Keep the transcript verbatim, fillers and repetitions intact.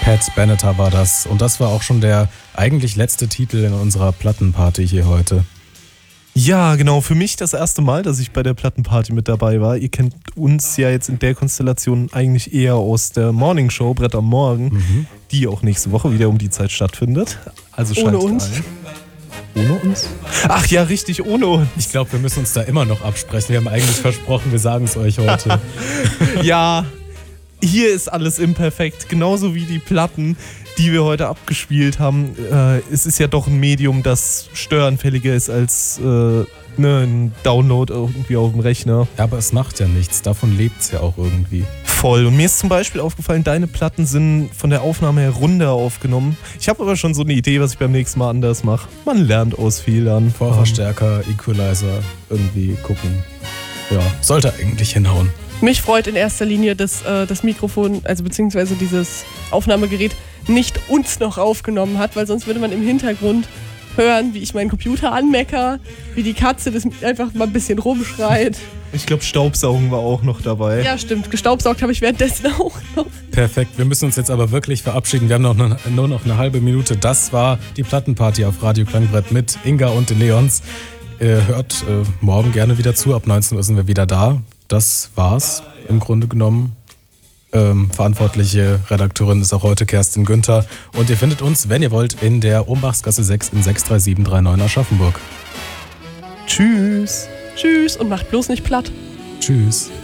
Pat Benatar war das. Und das war auch schon der eigentlich letzte Titel in unserer Plattenparty hier heute. Ja, genau. Für mich das erste Mal, dass ich bei der Plattenparty mit dabei war. Ihr kennt uns ja jetzt in der Konstellation eigentlich eher aus der Morning Show, Brett am Morgen, mhm. die auch nächste Woche wieder um die Zeit stattfindet. Also ohne uns. Ein. Ohne uns? Ach ja, richtig, ohne uns. Ich glaube, wir müssen uns da immer noch absprechen. Wir haben eigentlich versprochen, wir sagen es euch heute. Ja, hier ist alles imperfekt. Genauso wie die Platten, die wir heute abgespielt haben. Äh, es ist ja doch ein Medium, das störanfälliger ist als äh, ne, ein Download irgendwie auf dem Rechner. Ja, aber es macht ja nichts. Davon lebt es ja auch irgendwie. Voll. Und mir ist zum Beispiel aufgefallen, deine Platten sind von der Aufnahme her runder aufgenommen. Ich habe aber schon so eine Idee, was ich beim nächsten Mal anders mache. Man lernt aus Fehlern. Vorverstärker, Equalizer, irgendwie gucken. Ja, sollte eigentlich hinhauen. Mich freut in erster Linie, dass äh, das Mikrofon, also beziehungsweise dieses Aufnahmegerät nicht uns noch aufgenommen hat, weil sonst würde man im Hintergrund hören, wie ich meinen Computer anmecker, wie die Katze das einfach mal ein bisschen rumschreit. Ich glaube, Staubsaugen war auch noch dabei. Ja, stimmt. Gestaubsaugt habe ich währenddessen auch noch. Perfekt. Wir müssen uns jetzt aber wirklich verabschieden. Wir haben noch eine, nur noch eine halbe Minute. Das war die Plattenparty auf Radio Klangbrett mit Inga und den Leons. Ihr hört äh, morgen gerne wieder zu. Ab neunzehn Uhr sind wir wieder da. Das war's im Grunde genommen. Ähm, verantwortliche Redakteurin ist auch heute Kerstin Günther. Und ihr findet uns, wenn ihr wollt, in der Ombachsgasse sechs in sechs drei sieben drei neun Aschaffenburg. Tschüss. Tschüss und macht bloß nicht platt. Tschüss.